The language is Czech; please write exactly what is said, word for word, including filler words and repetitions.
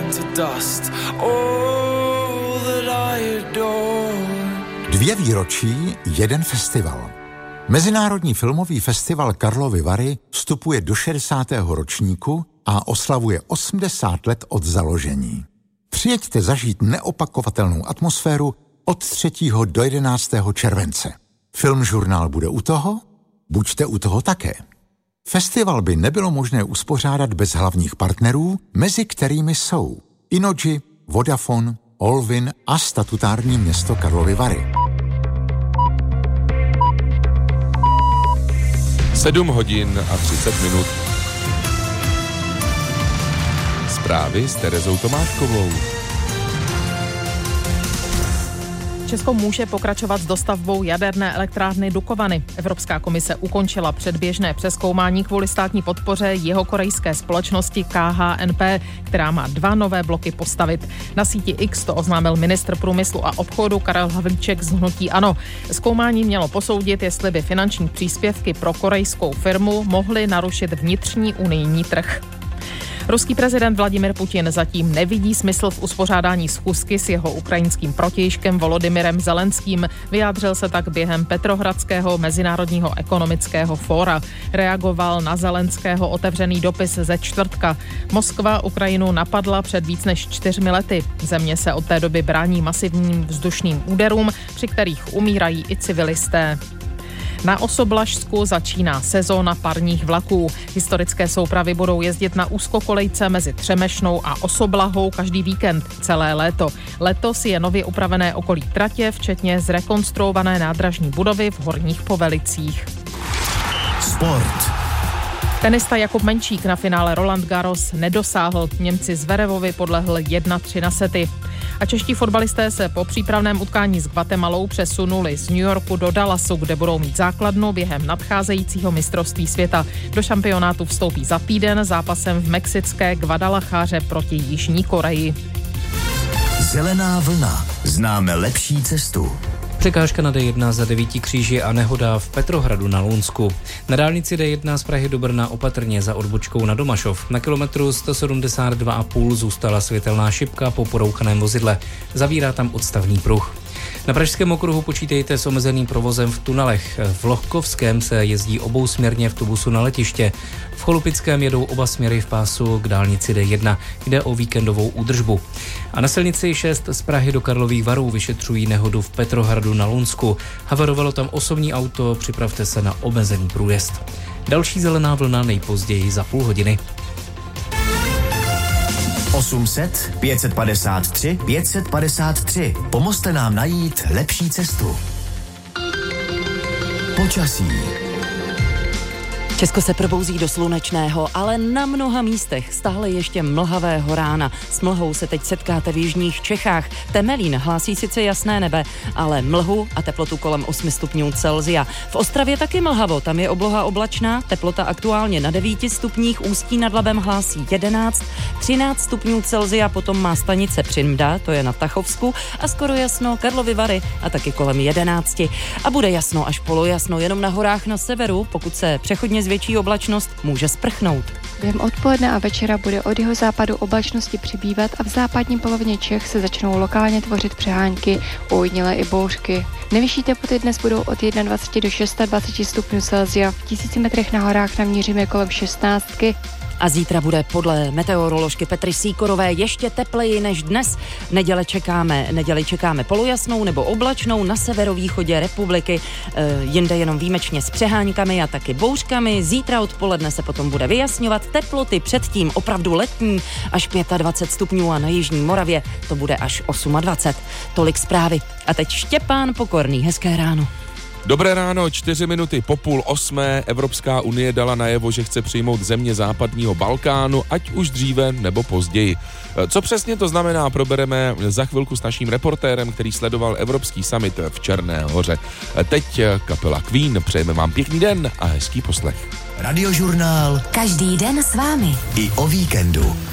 to dust. All that I adore. Dvě výročí, jeden festival. Mezinárodní filmový festival Karlovy Vary vstupuje do šedesátého ročníku a oslavuje osmdesát let od založení. Přijeďte zažít neopakovatelnou atmosféru od třetího do jedenáctého července. Filmžurnál bude u toho? Buďte u toho také. Festival by nebylo možné uspořádat bez hlavních partnerů, mezi kterými jsou Innogy, Vodafone, Olvin a statutární město Karlovy Vary. sedm hodin a třicet minut. Zprávy s Terezou Tomáškovou. Česko může pokračovat s dostavbou jaderné elektrárny Dukovany. Evropská komise ukončila předběžné přezkoumání kvůli státní podpoře jihokorejské společnosti K H N P, která má dva nové bloky postavit. Na síti X to oznámil ministr průmyslu a obchodu Karel Havlíček z hnutí ANO. Zkoumání mělo posoudit, jestli by finanční příspěvky pro korejskou firmu mohly narušit vnitřní unijní trh. Ruský prezident Vladimir Putin zatím nevidí smysl v uspořádání schůzky s jeho ukrajinským protějškem Volodymyrem Zelenským. Vyjádřil se tak během Petrohradského mezinárodního ekonomického fóra. Reagoval na Zelenského otevřený dopis ze čtvrtka. Moskva Ukrajinu napadla před víc než čtyřmi lety. Země se od té doby brání masivním vzdušným úderům, při kterých umírají i civilisté. Na Osoblažsku začíná sezóna parních vlaků. Historické soupravy budou jezdit na úzkokolejce mezi Třemešnou a Osoblahou každý víkend celé léto. Letos je nově upravené okolí tratě, včetně zrekonstruované nádražní budovy v Horních Povelicích. Sport. Tenista Jakub Menčík na finále Roland Garros nedosáhl. Němci Zverevovi podlehl jedna tři na sety. A čeští fotbalisté se po přípravném utkání s Guatemalou přesunuli z New Yorku do Dallasu, kde budou mít základnu během nadcházejícího mistrovství světa. Do šampionátu vstoupí za týden zápasem v mexické Guadalajáře proti Jižní Koreji. Zelená vlna. Známe lepší cestu. Překážka na D jedna za Devíti kříži a nehoda v Petrohradu na Lounsku. Na dálnici D jedna z Prahy do Brna opatrně za odbočkou na Domašov. Na kilometru sto sedmdesát dva a půl zůstala světelná šipka po porouchaném vozidle. Zavírá tam odstavní pruh. Na pražském okruhu počítejte s omezeným provozem v tunelech. V Lohkovském se jezdí obousměrně v tubusu na letiště. V Cholupickém jedou oba směry v pásu k dálnici D jedna. Jde o víkendovou údržbu. A na silnici šest z Prahy do Karlových Varů vyšetřují nehodu v Petrohradu na Lounsku. Havarovalo tam osobní auto, připravte se na omezený průjezd. Další zelená vlna nejpozději za půl hodiny. osm set, pět set padesát tři, pět set padesát tři. Pomozte nám najít lepší cestu. Počasí. Česko se probouzí do slunečného, ale na mnoha místech stále ještě mlhavého rána. S mlhou se teď setkáte v jižních Čechách. Temelín hlásí sice jasné nebe, ale mlhu a teplotu kolem osmi stupňů Celsia. V Ostravě taky mlhavo, tam je obloha oblačná, teplota aktuálně na devíti stupních, Ústí nad Labem hlásí jedenáct, třináct stupňů Celsia potom má stanice Přinmda, to je na Tachovsku, a skoro jasno Karlovy Vary a taky kolem jedenácti. A bude jasno až polojasno jenom na horách na severu, pokud se přechodně větší oblačnost může sprchnout. Během odpoledne a večera bude od jeho západu oblačnosti přibývat a v západní polovině Čech se začnou lokálně tvořit přehánky, ojedinělé i bouřky. Nejvyšší teploty dnes budou od dvacet jedna do dvacet šesti stupňů Celsia. V tisíci metrech na horách naměříme kolem šestnáctky. A zítra bude podle meteoroložky Petry Sýkorové ještě tepleji než dnes. Neděle čekáme, neděli čekáme polojasnou nebo oblačnou na severovýchodě republiky, e, jinde jenom výjimečně s přeháňkami a taky bouřkami. Zítra odpoledne se potom bude vyjasňovat, teploty předtím opravdu letní až dvacet pět stupňů a na jižní Moravě to bude až dvacet osm. Tolik zprávy. A teď Štěpán Pokorný, hezké ráno. Dobré ráno, čtyři minuty po půl osmé. Evropská unie dala najevo, že chce přijmout země západního Balkánu, ať už dříve nebo později. Co přesně to znamená, probereme za chvilku s naším reportérem, který sledoval Evropský summit v Černé Hoře. Teď kapela Queen, přejeme vám pěkný den a hezký poslech. Radiožurnál. Každý den s vámi. I o víkendu.